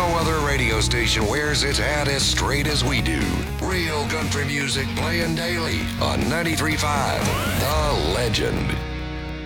other radio station wears its hat as straight as we do. Real country music playing daily on 93.5 The Legend.